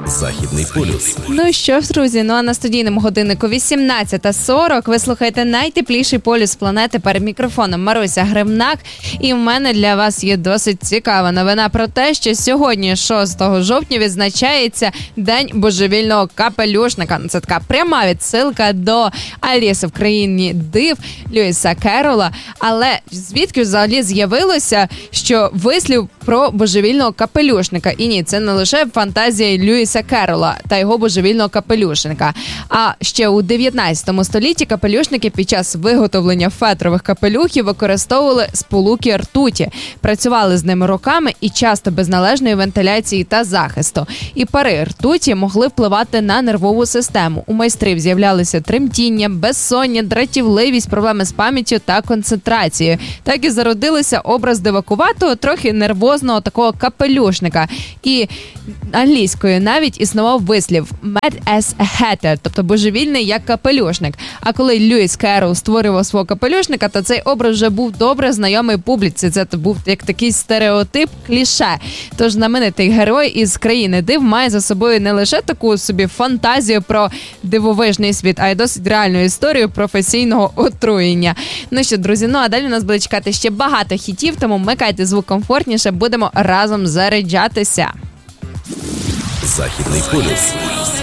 Західний полюс. Ну що ж, друзі, а на студійному годиннику 18:40. Ви слухаєте найтепліший полюс планети. Перед мікрофоном Маруся Гривнак. І в мене для вас є досить цікава новина про те, що сьогодні, 6 жовтня, відзначається День божевільного капелюшника. Це така пряма відсилка до Аліси в країні див Льюіса Керрола. Але звідки взагалі з'явилося, що вислів про божевільного капелюшника? І ні, це не лише фантазія Льюіса Керрола та його божевільного капелюшника. А ще у 19 столітті капелюшники під час виготовлення фетрових капелюхів використовували сполуки ртуті, працювали з ними роками і часто без належної вентиляції та захисту. І пари ртуті могли впливати на нервову систему. У майстрів з'являлися тремтіння, безсоння, дратівливість, проблеми з пам'яттю та концентрацією. Так і зародилися образ дивакуватого, трохи нервозного такого капелюшника. І англійською навіть існував вислів «mad as a hatter», тобто божевільний як капелюшник. А коли Льюіс Керрол створював свого капелюшника, то цей образ вже був добре знайомий публіці. Це був як такий стереотип, кліше. Тож знаменитий герой із країни див має за собою не лише таку собі фантазію про дивовижний світ, а й досить реальну історію професійного отруєння. Ну що, друзі, а далі нас буде чекати ще багато хітів, тому вмикайте звук комфортніше, будемо разом заряджатися. Західний полюс.